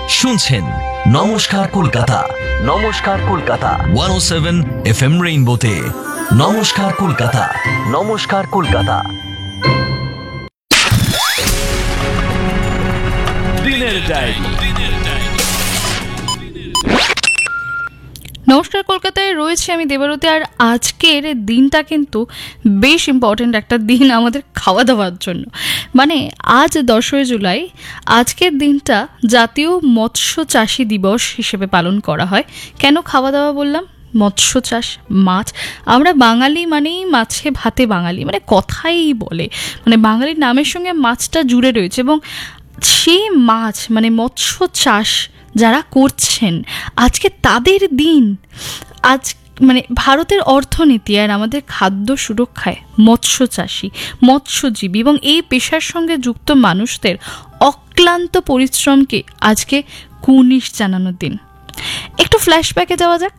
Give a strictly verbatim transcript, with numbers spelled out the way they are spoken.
শুনছেন নমস্কার কলকাতা। নমস্কার কলকাতা ওয়ান ও সেভেন এফ এম রেইনবোতে। নমস্কার কলকাতা। নমস্কার কলকাতা। দিনের ডায়েরি। নমস্কার কলকাতায় রয়েছে আমি দেবারতী। আর আজকের দিনটা কিন্তু বেশ ইম্পর্ট্যান্ট একটা দিন আমাদের খাওয়া দাওয়ার জন্য। মানে আজ দশই জুলাই, আজকের দিনটা জাতীয় মৎস্য চাষী দিবস হিসেবে পালন করা হয়। কেন খাওয়া দাওয়া বললাম? মৎস্য চাষ, মাছ। আমরা বাঙালি মানেই মাছে ভাতে বাঙালি, মানে কথাই বলে, মানে বাঙালির নামের সঙ্গে মাছটা জুড়ে রয়েছে। এবং সেই মাছ মানে মৎস্য চাষ যারা করছেন, আজকে তাদের দিন। আজ মানে ভারতের অর্থনীতি আর আমাদের খাদ্য সুরক্ষায় মৎস্য চাষী, মৎস্যজীবী এবং এই পেশার সঙ্গে যুক্ত মানুষদের অক্লান্ত পরিশ্রমকে আজকে কুর্নিশ জানানোর দিন। একটু ফ্ল্যাশব্যাকে যাওয়া যাক।